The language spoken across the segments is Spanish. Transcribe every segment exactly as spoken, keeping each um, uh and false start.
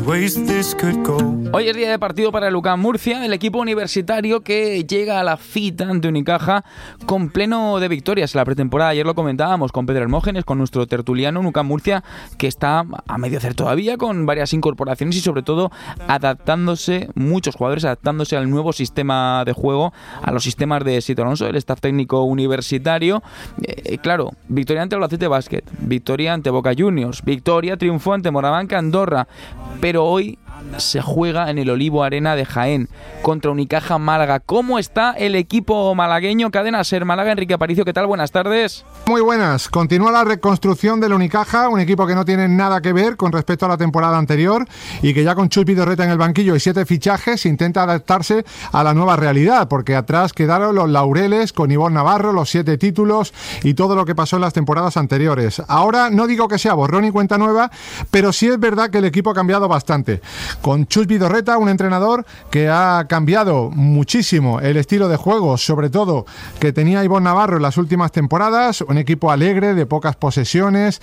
Hoy es día de partido para el UCAM Murcia, el equipo universitario que llega a la cita ante Unicaja con pleno de victorias en la pretemporada. Ayer lo comentábamos con Pedro Hermógenes, con nuestro tertuliano, un UCAM Murcia que está a medio hacer todavía, con varias incorporaciones y sobre todo adaptándose, muchos jugadores adaptándose al nuevo sistema de juego, a los sistemas de Sito Alonso, el staff técnico universitario. Eh, claro, victoria ante Albacete Basket, victoria ante Boca Juniors, victoria, triunfo ante Morabanca Andorra, pero hoy se juega en el Olivo Arena de Jaén contra Unicaja Málaga. ¿Cómo está el equipo malagueño? Cadena Ser Málaga, Enrique Aparicio, ¿qué tal? Buenas tardes. Muy buenas. Continúa la reconstrucción del Unicaja, un equipo que no tiene nada que ver con respecto a la temporada anterior y que ya con Chus Vidorreta en el banquillo y siete fichajes intenta adaptarse a la nueva realidad, porque atrás quedaron los laureles con Ivonne Navarro, los siete títulos y todo lo que pasó en las temporadas anteriores. Ahora no digo que sea borrón y cuenta nueva, pero sí es verdad que el equipo ha cambiado bastante. Con Chus Vidorreta, un entrenador que ha cambiado muchísimo el estilo de juego, sobre todo que tenía Ivonne Navarro en las últimas temporadas, un equipo alegre, de pocas posesiones,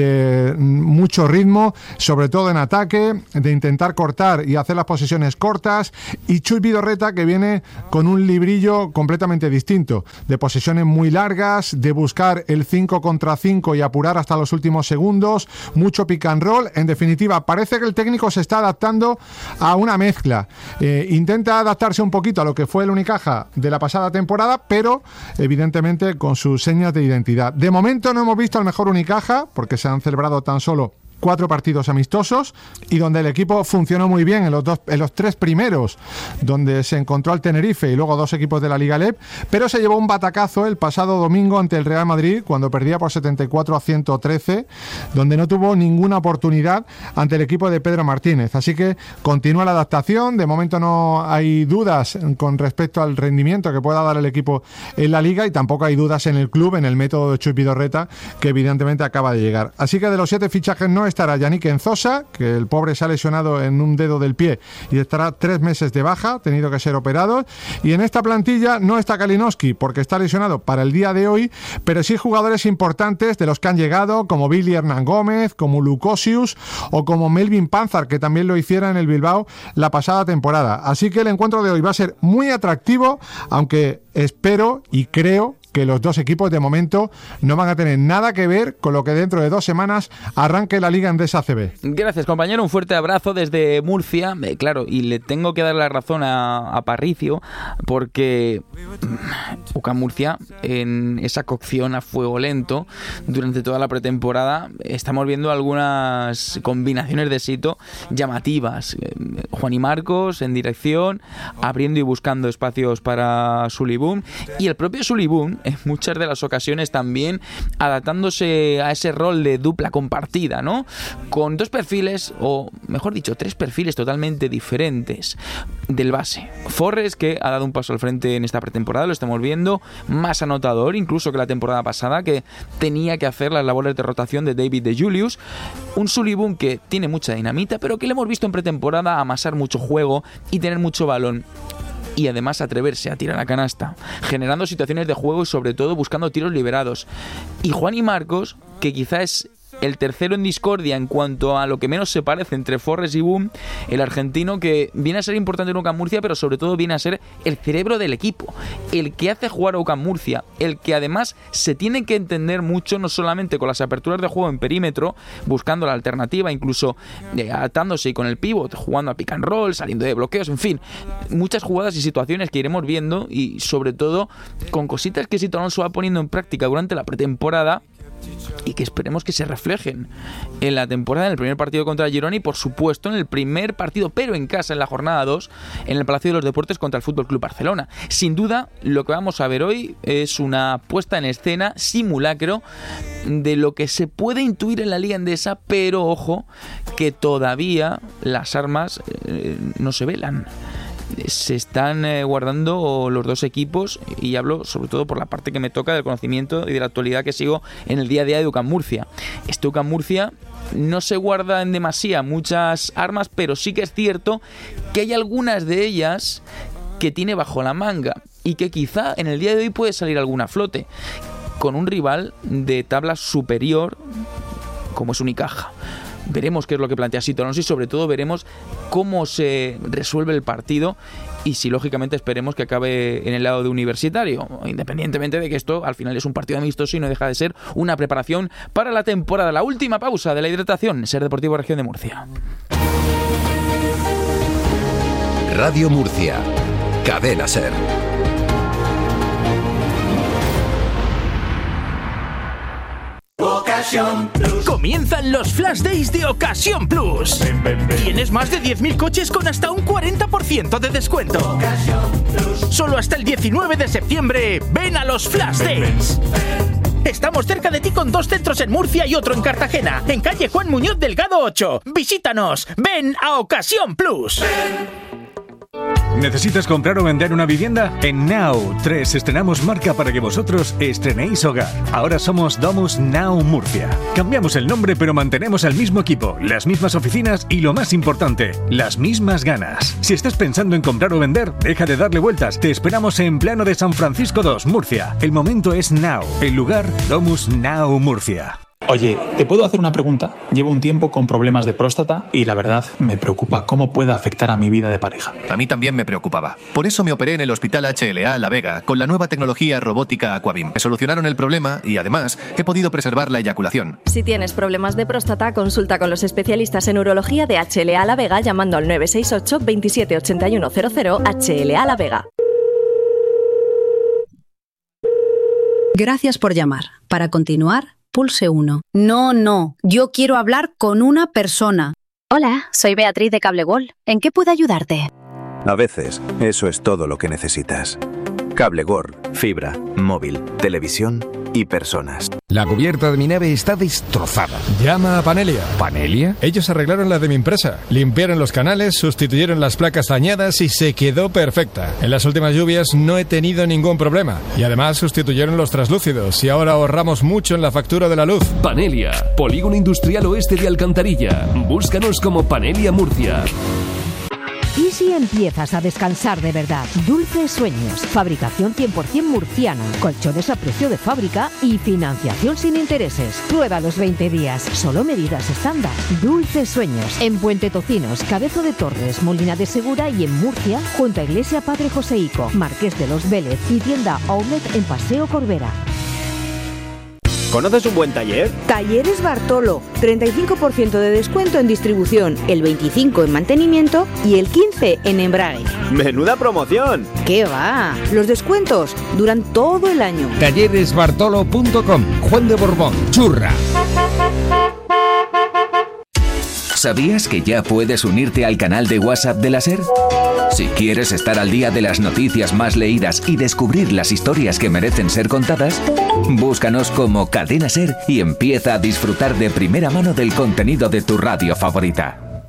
de mucho ritmo, sobre todo en ataque, de intentar cortar y hacer las posesiones cortas, y Chus Vidorreta que viene con un librillo completamente distinto, de posesiones muy largas, de buscar el cinco contra cinco y apurar hasta los últimos segundos, mucho pick and roll. En definitiva, parece que el técnico se está adaptando a una mezcla. Eh, intenta adaptarse un poquito a lo que fue el Unicaja de la pasada temporada, pero evidentemente con sus señas de identidad. De momento no hemos visto al mejor Unicaja, porque se han celebrado tan solo cuatro partidos amistosos y donde el equipo funcionó muy bien en los dos, en los tres primeros, donde se encontró al Tenerife y luego dos equipos de la Liga L E P, pero se llevó un batacazo el pasado domingo ante el Real Madrid cuando perdía por setenta y cuatro a ciento trece, donde no tuvo ninguna oportunidad ante el equipo de Pedro Martínez. Así que continúa la adaptación. De momento no hay dudas con respecto al rendimiento que pueda dar el equipo en la Liga y tampoco hay dudas en el club, en el método de Chus Vidorreta, que evidentemente acaba de llegar. Así que de los siete fichajes no estará Yannick Enzosa, que el pobre se ha lesionado en un dedo del pie y estará tres meses de baja, ha tenido que ser operado. Y en esta plantilla no está Kalinowski, porque está lesionado para el día de hoy, pero sí jugadores importantes de los que han llegado, como Billy Hernán Gómez, como Lukosius o como Melvin Panzar, que también lo hiciera en el Bilbao la pasada temporada. Así que el encuentro de hoy va a ser muy atractivo, aunque espero y creo que los dos equipos de momento no van a tener nada que ver con lo que dentro de dos semanas arranque la Liga Endesa A C B. Gracias, compañero, un fuerte abrazo desde Murcia. Eh, claro, y le tengo que dar la razón a, a Parricio, porque UCAM Murcia, en esa cocción a fuego lento durante toda la pretemporada, estamos viendo algunas combinaciones de Sito llamativas. Eh, Juan y Marcos en dirección, abriendo y buscando espacios para Sulibún, y el propio Sulibún en muchas de las ocasiones también adaptándose a ese rol de dupla compartida, ¿no? Con dos perfiles, o mejor dicho, tres perfiles totalmente diferentes del base. Forres, que ha dado un paso al frente en esta pretemporada, lo estamos viendo, más anotador incluso que la temporada pasada, que tenía que hacer las labores de rotación de David de Julius. Un Sulibún que tiene mucha dinamita, pero que le hemos visto en pretemporada amasar mucho juego y tener mucho balón. Y además atreverse a tirar la canasta, generando situaciones de juego y sobre todo buscando tiros liberados. Y Juan y Marcos, que quizás es el tercero en discordia en cuanto a lo que menos se parece entre Forres y Boom, el argentino que viene a ser importante en UCAM Murcia, pero sobre todo viene a ser el cerebro del equipo, el que hace jugar a UCAM Murcia, el que además se tiene que entender mucho, no solamente con las aperturas de juego en perímetro, buscando la alternativa, incluso eh, atándose y con el pívot, jugando a pick and roll, saliendo de bloqueos, en fin, muchas jugadas y situaciones que iremos viendo, y sobre todo con cositas que Sito Alonso va poniendo en práctica durante la pretemporada y que esperemos que se reflejen en la temporada, en el primer partido contra Girona y por supuesto en el primer partido, pero en casa, en la jornada dos, en el Palacio de los Deportes contra el F C Barcelona. Sin duda, lo que vamos a ver hoy es una puesta en escena, simulacro de lo que se puede intuir en la Liga Endesa, pero ojo, que todavía las armas eh, no se velan. Se están eh, guardando los dos equipos, y hablo sobre todo por la parte que me toca del conocimiento y de la actualidad que sigo en el día a día de UCAM Murcia. Este UCAM Murcia no se guarda en demasía muchas armas, pero sí que es cierto que hay algunas de ellas que tiene bajo la manga y que quizá en el día de hoy puede salir alguna a flote con un rival de tabla superior como es Unicaja. veremos qué es lo que plantea Sito Alonso y sobre todo veremos cómo se resuelve el partido y si lógicamente esperemos que acabe en el lado de Universitario, independientemente de que esto al final es un partido amistoso y no deja de ser una preparación para la temporada. La última pausa de la hidratación, Ser Deportivo Región de Murcia. Radio Murcia, Cadena Ser. Ocasión Plus. Comienzan los Flash Days de Ocasión Plus. Ven, ven, ven. Tienes más de diez mil coches con hasta un cuarenta por ciento de descuento. Ocasión Plus. Solo hasta el diecinueve de septiembre. Ven a los Flash Days. Ven, ven. Estamos cerca de ti con dos centros en Murcia y otro en Cartagena, en calle Juan Muñoz Delgado ocho. Visítanos. Ven a Ocasión Plus. Ven. ¿Necesitas comprar o vender una vivienda? En Now tres estrenamos marca para que vosotros estrenéis hogar. Ahora somos Domus Now Murcia. Cambiamos el nombre pero mantenemos el mismo equipo, las mismas oficinas y lo más importante, las mismas ganas. Si estás pensando en comprar o vender, deja de darle vueltas. Te esperamos en Plano de San Francisco dos, Murcia. El momento es Now. El lugar, Domus Now Murcia. Oye, ¿te puedo hacer una pregunta? Llevo un tiempo con problemas de próstata y la verdad me preocupa cómo puede afectar a mi vida de pareja. A mí también me preocupaba. Por eso me operé en el Hospital H L A La Vega con la nueva tecnología robótica Aquabim. Me solucionaron el problema y además he podido preservar la eyaculación. Si tienes problemas de próstata, consulta con los especialistas en urología de H L A La Vega llamando al nueve seis ocho, veintisiete ochenta y uno cero cero H L A La Vega. Gracias por llamar. Para continuar, pulse uno. No, no. Yo quiero hablar con una persona. Hola, soy Beatriz de CableWall. ¿En qué puedo ayudarte? A veces, eso es todo lo que necesitas. CableWall, fibra, móvil, televisión y personas. La cubierta de mi nave está destrozada. Llama a Panelia. ¿Panelia? Ellos arreglaron la de mi empresa. Limpiaron los canales, sustituyeron las placas dañadas y se quedó perfecta. En las últimas lluvias no he tenido ningún problema. Y además sustituyeron los traslúcidos y ahora ahorramos mucho en la factura de la luz. Panelia, Polígono Industrial Oeste de Alcantarilla. Búscanos como Panelia Murcia. ¿Y si empiezas a descansar de verdad? Dulces Sueños, fabricación cien por ciento murciana, colchones a precio de fábrica y financiación sin intereses. Prueba los veinte días, solo medidas estándar. Dulces Sueños, en Puente Tocinos, Cabezo de Torres, Molina de Segura y en Murcia, junto a Iglesia Padre Joseico, Marqués de los Vélez y tienda Outlet en Paseo Corbera. ¿Conoces un buen taller? Talleres Bartolo, treinta y cinco por ciento de descuento en distribución, el veinticinco por ciento en mantenimiento y el quince por ciento en embrague. ¡Menuda promoción! ¿Qué va? Los descuentos duran todo el año. talleres bartolo punto com, Juan de Borbón, Churra. ¿Sabías que ya puedes unirte al canal de WhatsApp de la SER? Si quieres estar al día de las noticias más leídas y descubrir las historias que merecen ser contadas, búscanos como Cadena SER y empieza a disfrutar de primera mano del contenido de tu radio favorita.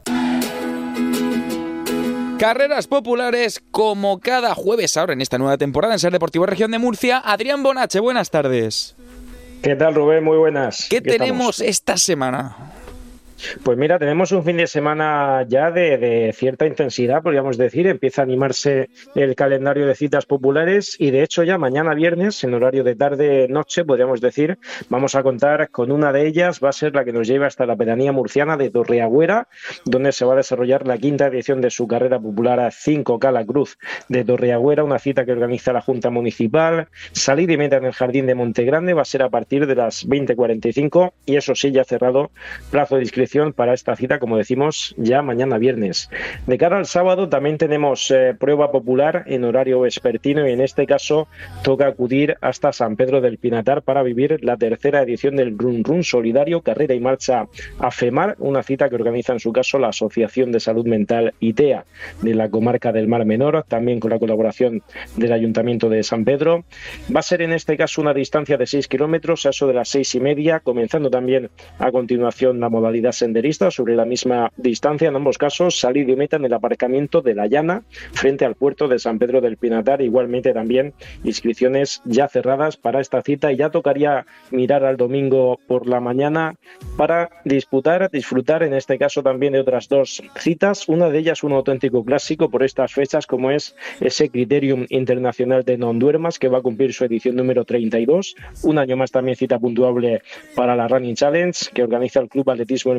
Carreras populares como cada jueves ahora en esta nueva temporada en Ser Deportivo Región de Murcia. Adrián Bonache, buenas tardes. ¿Qué tal, Rubén? Muy buenas. ¿Qué tenemos esta semana? Pues mira, tenemos un fin de semana ya de, de cierta intensidad, podríamos decir. Empieza a animarse el calendario de citas populares y de hecho ya mañana viernes, en horario de tarde-noche, podríamos decir, vamos a contar con una de ellas. Va a ser la que nos lleva hasta la pedanía murciana de Torreagüera, donde se va a desarrollar la quinta edición de su carrera popular cinco K La Cruz de Torreagüera, una cita que organiza la Junta Municipal. Salida y meta en el Jardín de Montegrande va a ser a partir de las veinte cuarenta y cinco y eso sí, ya cerrado plazo de inscripción para esta cita, como decimos, ya mañana viernes. De cara al sábado también tenemos eh, prueba popular en horario vespertino y en este caso toca acudir hasta San Pedro del Pinatar para vivir la tercera edición del Run Run Solidario, carrera y marcha a FEMAR, una cita que organiza en su caso la Asociación de Salud Mental ITEA de la comarca del Mar Menor, también con la colaboración del Ayuntamiento de San Pedro. Va a ser en este caso una distancia de seis kilómetros a eso de las seis y media, comenzando también a continuación la modalidad senderista sobre la misma distancia. En ambos casos, salida y meta en el aparcamiento de La Llana, frente al puerto de San Pedro del Pinatar. Igualmente también inscripciones ya cerradas para esta cita y ya tocaría mirar al domingo por la mañana para disputar, disfrutar en este caso también de otras dos citas. Una de ellas un auténtico clásico por estas fechas, como es ese Criterium Internacional de Non Duermas, que va a cumplir su edición número treinta y dos. Un año más también cita puntuable para la Running Challenge que organiza el Club Atletismo El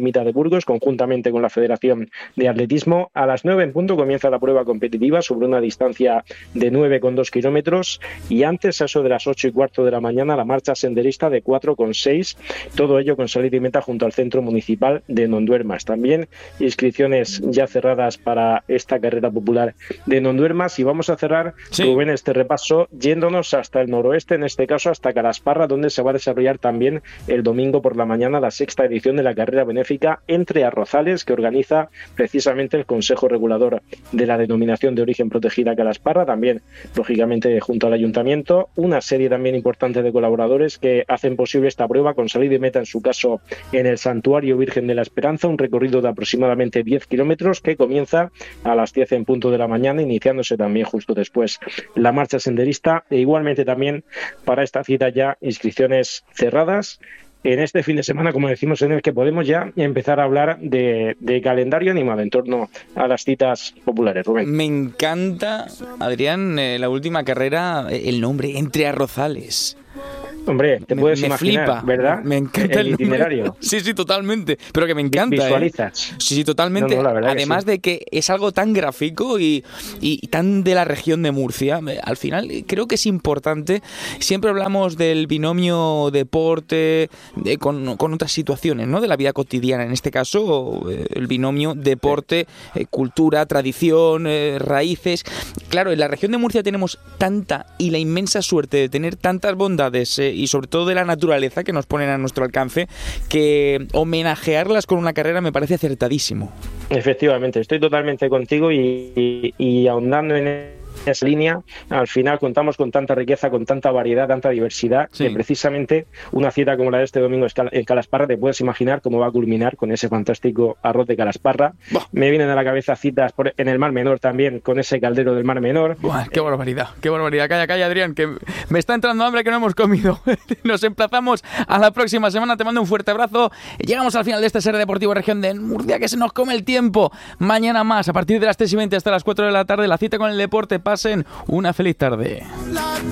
Ermita de Burgos, conjuntamente con la Federación de Atletismo. A las nueve en punto comienza la prueba competitiva sobre una distancia de nueve coma dos kilómetros y antes, a eso de las ocho y cuarto de la mañana, la marcha senderista de cuatro coma seis, todo ello con salida y meta junto al Centro Municipal de Nonduermas. También inscripciones ya cerradas para esta carrera popular de Nonduermas, y vamos a cerrar, sí, Rubén, este repaso yéndonos hasta el noroeste, en este caso hasta Calasparra, donde se va a desarrollar también el domingo por la mañana la sexta edición de la carrera benéfica Entre Arrozales, que organiza precisamente el Consejo Regulador de la Denominación de Origen Protegida Calasparra, también lógicamente junto al Ayuntamiento, una serie también importante de colaboradores que hacen posible esta prueba con salida y meta, en su caso en el Santuario Virgen de la Esperanza, un recorrido de aproximadamente diez kilómetros que comienza a las diez en punto de la mañana, iniciándose también justo después la marcha senderista, e igualmente también para esta cita ya inscripciones cerradas en este fin de semana, como decimos, en el que podemos ya empezar a hablar de, de calendario animado en torno a las citas populares. Rubén. Me encanta, Adrián, eh, la última carrera, el nombre, Entre Arrozales. Hombre, te puedes me, me imaginar, flipa, ¿verdad? Me encanta el, el itinerario. Nombre. Sí, sí, totalmente. Pero que me encanta. Visualizas. ¿eh? Sí, sí, totalmente. No, no, Además que sí. de que es algo tan gráfico y, y tan de la región de Murcia. Al final creo que es importante. Siempre hablamos del binomio deporte de, con, con otras situaciones, ¿no? De la vida cotidiana. En este caso, el binomio deporte, eh, cultura, tradición, eh, raíces. Claro, en la región de Murcia tenemos tanta y la inmensa suerte de tener tantas bondades eh, y sobre todo de la naturaleza que nos ponen a nuestro alcance, que homenajearlas con una carrera me parece acertadísimo. Efectivamente, estoy totalmente contigo y, y, y ahondando en esa línea, al final contamos con tanta riqueza, con tanta variedad, tanta diversidad, sí, que precisamente una cita como la de este domingo en Calasparra, te puedes imaginar cómo va a culminar con ese fantástico arroz de Calasparra. Buah. Me vienen a la cabeza citas por, en el Mar Menor también, con ese caldero del Mar Menor. Buah, qué barbaridad, qué barbaridad. Calla, calla, Adrián, que me está entrando hambre que no hemos comido. Nos emplazamos a la próxima semana, te mando un fuerte abrazo. Llegamos al final de este Ser Deportivo Región de Murcia, que se nos come el tiempo. Mañana más, a partir de las tres y veinte hasta las cuatro de la tarde, la cita con el deporte. Pasen una feliz tarde.